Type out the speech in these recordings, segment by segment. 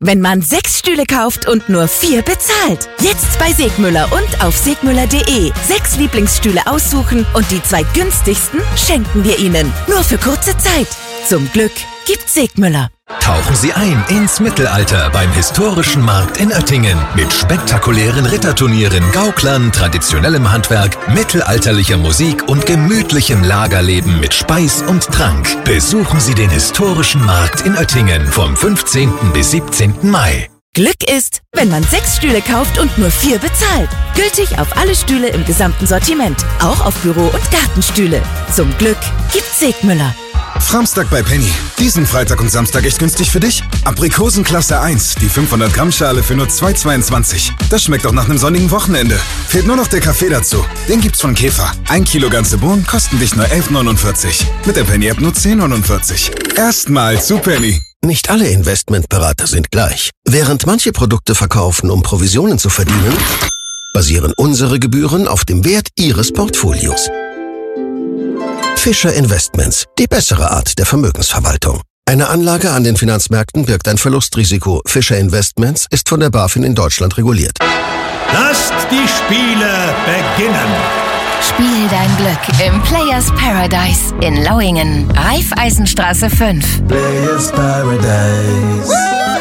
wenn man 6 Stühle kauft und nur 4 bezahlt. Jetzt bei Segmüller und auf segmüller.de. 6 Lieblingsstühle aussuchen und die 2 günstigsten schenken wir Ihnen. Nur für kurze Zeit. Zum Glück gibt's Segmüller. Tauchen Sie ein ins Mittelalter beim Historischen Markt in Oettingen. Mit spektakulären Ritterturnieren, Gauklern, traditionellem Handwerk, mittelalterlicher Musik und gemütlichem Lagerleben mit Speis und Trank. Besuchen Sie den Historischen Markt in Oettingen vom 15. bis 17. Mai. Glück ist, wenn man 6 Stühle kauft und nur 4 bezahlt. Gültig auf alle Stühle im gesamten Sortiment. Auch auf Büro- und Gartenstühle. Zum Glück gibt's Segmüller. Framstag bei Penny. Diesen Freitag und Samstag echt günstig für dich? Aprikosen Klasse 1, die 500 Gramm Schale für nur 2,22. Das schmeckt auch nach einem sonnigen Wochenende. Fehlt nur noch der Kaffee dazu. Den gibt's von Käfer. 1 Kilo ganze Bohnen kosten dich nur 11,49. Mit der Penny-App nur 10,49. Erstmal zu Penny. Nicht alle Investmentberater sind gleich. Während manche Produkte verkaufen, um Provisionen zu verdienen, basieren unsere Gebühren auf dem Wert Ihres Portfolios. Fischer Investments, die bessere Art der Vermögensverwaltung. Eine Anlage an den Finanzmärkten birgt ein Verlustrisiko. Fischer Investments ist von der BaFin in Deutschland reguliert. Lasst die Spiele beginnen. Spiel dein Glück im Players Paradise in Lauingen. Raiffeisenstraße 5. Players Paradise.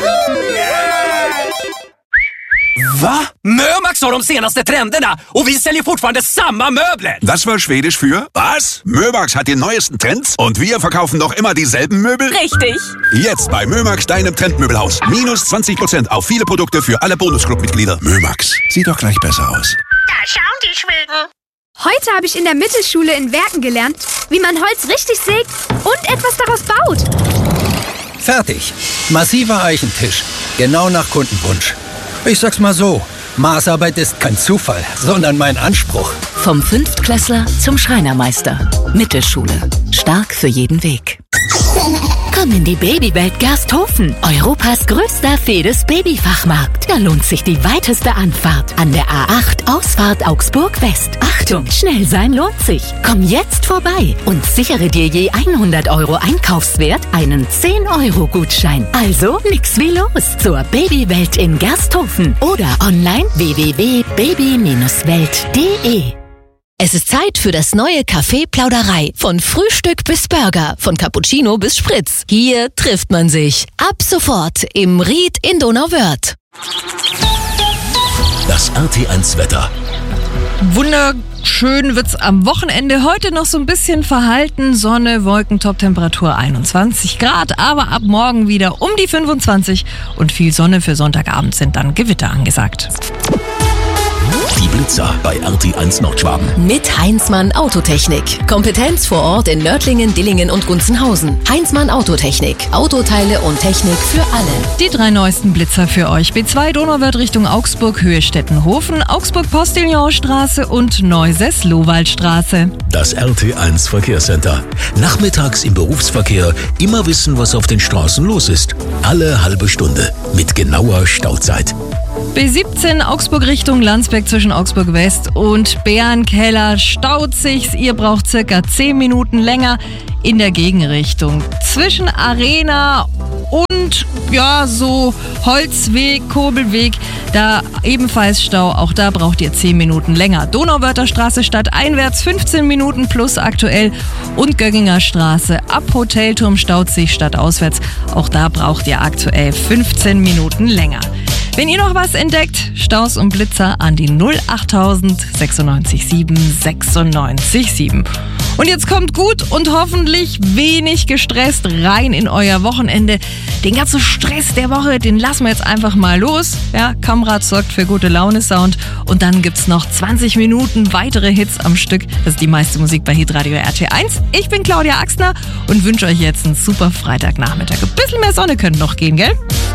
Va? Mömax har de senaste trenderna och vi säljer fortfarande samma möbler. Das war Schwedisch für was? Mömax hat die neuesten Trends und wir verkaufen noch immer dieselben Möbel? Richtig. Jetzt bei Mömax, deinem Trendmöbelhaus. Minus 20% auf viele Produkte für alle Bonusclub-Mitglieder. Mömax, sieht doch gleich besser aus. Da schauen die Schweden. Heute habe ich in der Mittelschule in Werken gelernt, wie man Holz richtig sägt und etwas daraus baut. Fertig. Massiver Eichentisch. Genau nach Kundenwunsch. Ich sag's mal so, Maßarbeit ist kein Zufall, sondern mein Anspruch. Vom Fünftklässler zum Schreinermeister. Mittelschule. Stark für jeden Weg. Komm in die Babywelt Gersthofen. Europas größter Fedes Babyfachmarkt. Da lohnt sich die weiteste Anfahrt. An der A8 Ausfahrt Augsburg West. Achtung, schnell sein lohnt sich. Komm jetzt vorbei und sichere dir je 100 € Einkaufswert einen 10-€-Gutschein. Also nix wie los zur Babywelt in Gersthofen oder online www.baby-welt.de. Es ist Zeit für das neue Café Plauderei. Von Frühstück bis Burger, von Cappuccino bis Spritz. Hier trifft man sich. Ab sofort im Ried in Donauwörth. Das RT1 Wetter. Wunderschön wird's am Wochenende. Heute noch so ein bisschen verhalten. Sonne, Wolken, Top-Temperatur 21 Grad. Aber ab morgen wieder um die 25. Und viel Sonne. Für Sonntagabend sind dann Gewitter angesagt. Die Blitzer bei RT1 Nordschwaben. Mit Heinzmann Autotechnik. Kompetenz vor Ort in Nördlingen, Dillingen und Gunzenhausen. Heinzmann Autotechnik. Autoteile und Technik für alle. Die 3 neuesten Blitzer für euch. B2 Donauwörth Richtung Augsburg, Höhe Stettenhofen, Augsburg Postillonstraße und Neuses Lohwaldstraße. Das RT1 Verkehrscenter. Nachmittags im Berufsverkehr immer wissen, was auf den Straßen los ist. Alle halbe Stunde mit genauer Stauzeit. B17 Augsburg Richtung Landsberg zwischen Augsburg West und Bärenkeller staut sich's. Ihr braucht circa 10 Minuten länger in der Gegenrichtung. Zwischen Arena und so Holzweg, Kurbelweg, da ebenfalls Stau. Auch da braucht ihr 10 Minuten länger. Donauwörther Straße stadteinwärts 15 Minuten plus aktuell und Gögginger Straße ab Hotelturm staut sich stadtauswärts. Auch da braucht ihr aktuell 15 Minuten länger. Wenn ihr noch was entdeckt, Staus und Blitzer an die 08000 96 7 96 7. Und jetzt kommt gut und hoffentlich wenig gestresst rein in euer Wochenende. Den ganzen Stress der Woche, den lassen wir jetzt einfach mal los. Ja, Kamrad sorgt für gute Laune-Sound. Und dann gibt's noch 20 Minuten weitere Hits am Stück. Das ist die meiste Musik bei Hitradio RT1. Ich bin Claudia Axner und wünsche euch jetzt einen super Freitagnachmittag. Ein bisschen mehr Sonne könnte noch gehen, gell?